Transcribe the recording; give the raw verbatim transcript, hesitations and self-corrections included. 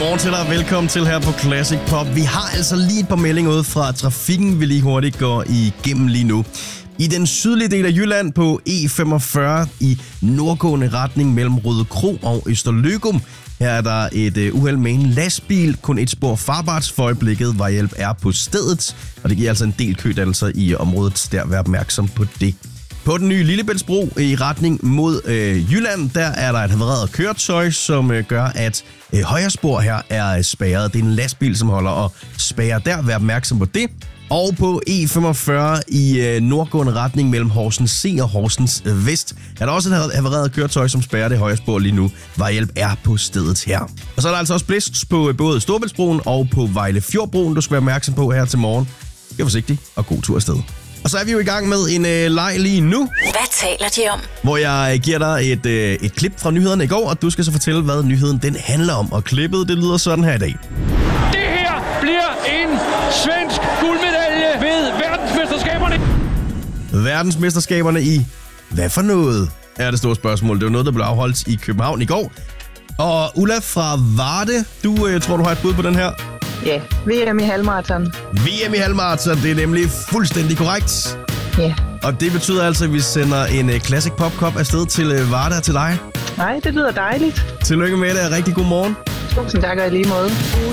Godmorgen til dig, og velkommen til her på Classic Pop. Vi har altså lige et par meldinger ud fra trafikken, vi lige hurtigt går igennem lige nu. I den sydlige del af Jylland på E femogfyrre i nordgående retning mellem Rødekro og Østerløgum. Her er der et uh, uheld med en lastbil. Kun et spor farbart for øjeblikket. Vejhjælp er på stedet, og det giver altså en del kødannelser i området. Der vær opmærksom på det. På den nye Lillebæltsbro i retning mod øh, Jylland, der er der et havareret køretøj, som øh, gør, at øh, højre spor her er øh, spærret. Det er en lastbil, som holder og spærrer der. Vær opmærksom på det. Og på E femogfyrre i øh, nordgående retning mellem Horsens C og Horsens Vest er der også et havareret køretøj, som spærrer det højre spor lige nu. Vejhjælp er på stedet her. Og så er der altså også blæst på øh, både Storebæltsbroen og på Vejlefjordbroen, du skal være opmærksom på her til morgen. Vær forsigtig og god tur afsted. Og så er vi jo i gang med en øh, leg lige nu. Hvad taler de om? Hvor jeg giver dig et, øh, et klip fra nyhederne i går, og du skal så fortælle, hvad nyheden den handler om. Og klippet, det lyder sådan her i dag. Det her bliver en svensk guldmedalje ved verdensmesterskaberne. Verdensmesterskaberne i hvad for noget, er det store spørgsmål. Det var noget, der blev afholdt i København i går. Og Ulla fra Varde, du øh, tror, du har et bud på den her? Ja, V M i halvmarathon. V M i halvmarathon, det er nemlig fuldstændig korrekt. Ja. Og det betyder altså, at vi sender en uh, Classic Pop Cup afsted til uh, Varde til dig. Nej, det lyder dejligt. Tillykke med det, og rigtig god morgen. Tusind tak, og i lige måde.